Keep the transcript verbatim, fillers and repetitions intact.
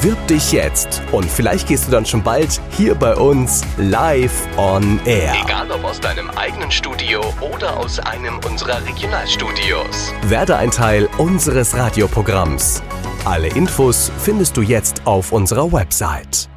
Bewirb dich jetzt und vielleicht gehst du dann schon bald hier bei uns live on air. Egal ob aus deinem eigenen Studio oder aus einem unserer Regionalstudios. Werde ein Teil unseres Radioprogramms. Alle Infos findest du jetzt auf unserer Website.